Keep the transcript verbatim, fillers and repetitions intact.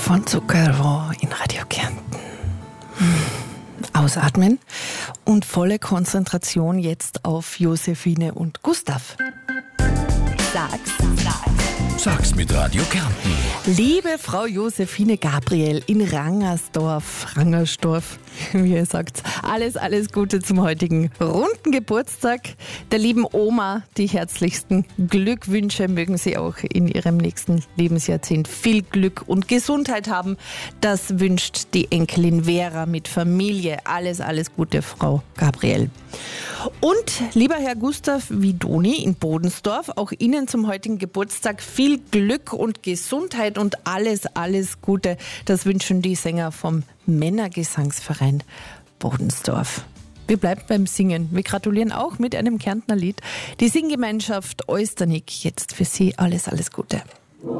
von Zuckerrohr in Radio Kärnten. Ausatmen und volle Konzentration jetzt auf Josephine und Gustav. Sag's, sag's. Sag's mit Radio Kärnten. Liebe Frau Josephine Gabriel in Rangersdorf, Rangersdorf, wie ihr sagt, alles, alles Gute zum heutigen runden Geburtstag der lieben Oma. Die herzlichsten Glückwünsche, mögen Sie auch in Ihrem nächsten Lebensjahrzehnt viel Glück und Gesundheit haben. Das wünscht die Enkelin Vera mit Familie. Alles, alles Gute, Frau Gabriel. Und lieber Herr Gustav Widoni in Bodensdorf, auch Ihnen zum heutigen Geburtstag viel Glück und Gesundheit und alles, alles Gute. Das wünschen die Sänger vom Männergesangsverein Bodensdorf. Wir bleiben beim Singen. Wir gratulieren auch mit einem Kärntner Lied. Die Singgemeinschaft Oysternick, jetzt für Sie alles, alles Gute.